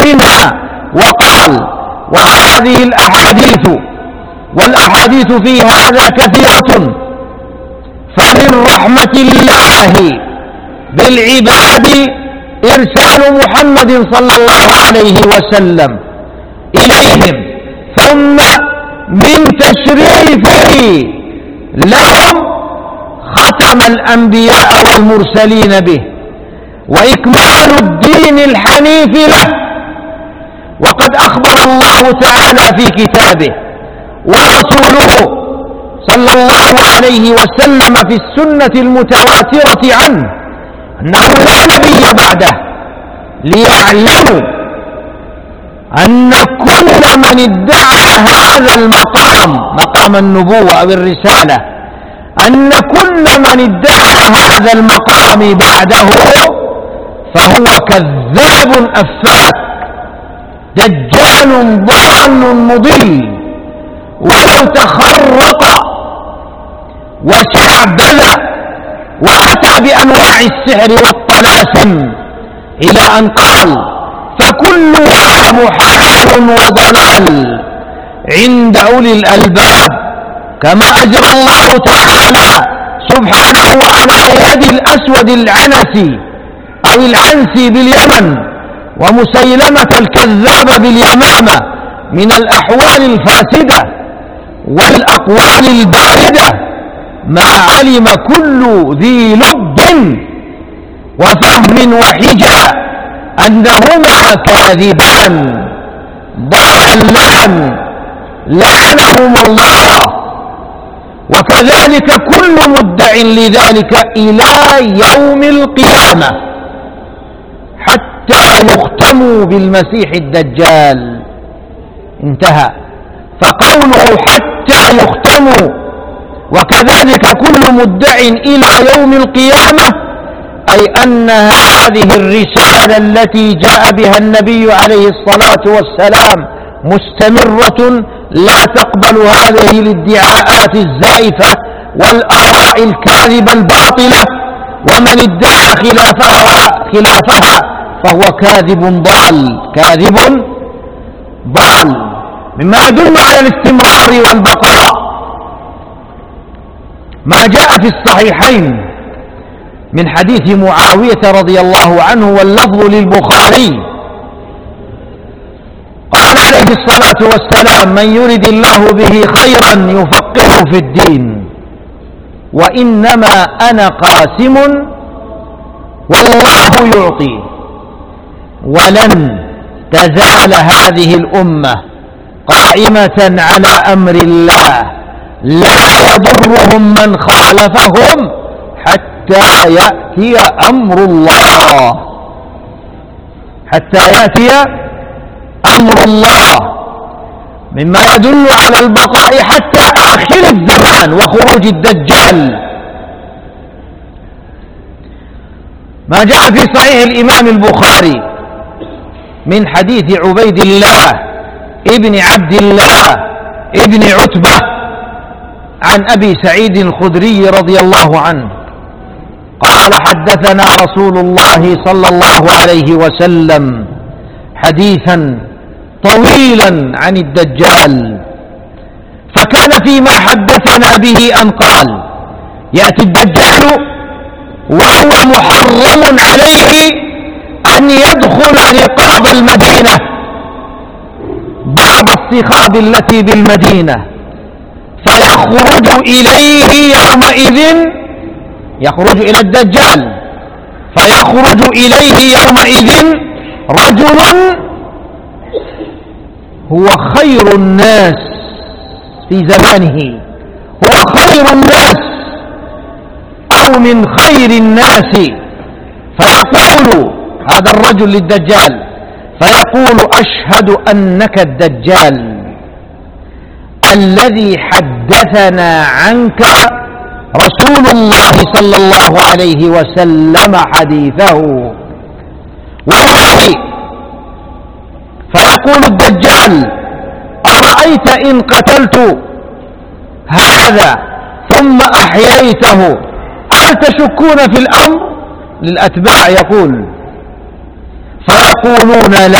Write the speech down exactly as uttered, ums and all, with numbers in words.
منها وقال: وهذه الأحاديث والأحاديث في هذا كثيرة، فمن رحمة الله بالعباد إرسال محمد صلى الله عليه وسلم إليهم، ثم من تشريفه لهم ختم الأنبياء والمرسلين به، وإكمال الدين الحنيف له. وقد أخبر الله تعالى في كتابه ورسوله صلى الله عليه وسلم في السنة المتواترة عنه أنه لا نبي بعده، ليعلموا أن كل من ادعى هذا المقام، مقام النبوة أو الرسالة، أن كل من ادعى هذا المقام بعده فهو كذاب أفاك دجال ضال مضل، ولو تخرط وشعبذ وأتى بأنواع السحر والطلاسم، إلى أن قال: فكلها محال وضلال عند أولي الألباب، كما أجرى الله تعالى سبحانه على يد الأسود العنسي أو العنسي باليمن ومسيلمة الكذاب باليمامة من الأحوال الفاسدة والأقوال الباردة، ما علم كل ذي لب وفهم وحجة أنهما كاذبان ضالان لعنهم الله. وكذلك كل مدع لذلك إلى يوم القيامة حتى يختموا بالمسيح الدجال. انتهى. فقوله حتى يختموا وكذلك كل مدع إلى يوم القيامة، أي أن هذه الرسالة التي جاء بها النبي عليه الصلاة والسلام مستمرة، لا تقبل هذه الادعاءات الزائفة والآراء الكاذبة الباطلة، ومن ادعى خلافها, خلافها فهو كاذب ضال كاذب ضال. مما يدل على الاستمرار والبقاء ما جاء في الصحيحين من حديث معاوية رضي الله عنه، واللفظ للبخاري، قال عليه الصلاة والسلام: من يرد الله به خيرا يفقهه في الدين، وإنما أنا قاسم والله يعطي، ولن تزال هذه الأمة قائمة على أمر الله لا يضرهم من خالفهم حتى يأتي أمر الله، حتى يأتي أمر الله، مما يدل على البقاء حتى آخر الزمان وخروج الدجال. ما جاء في صحيح الإمام البخاري من حديث عبيد الله ابن عبد الله ابن عتبة عن أبي سعيد الخدري رضي الله عنه قال: حدثنا رسول الله صلى الله عليه وسلم حديثا طويلا عن الدجال، فكان فيما حدثنا به أن قال: يأتي الدجال وهو محرم عليه أن يدخل رقاب المدينة، بعض الصخاب التي بالمدينة، فيخرج إليه يومئذ، يخرج إلى الدجال فيخرج إليه يومئذ رجل هو خير الناس في زمانه، هو خير الناس أو من خير الناس، فيقول هذا الرجل للدجال، فيقول: أشهد أنك الدجال الذي حدثنا عنك رسول الله صلى الله عليه وسلم حديثه والله. فيقول الدجال: أرأيت إن قتلت هذا ثم أحييته هل تشكون في الأمر؟ للأتباع يقول، فيقولون: لا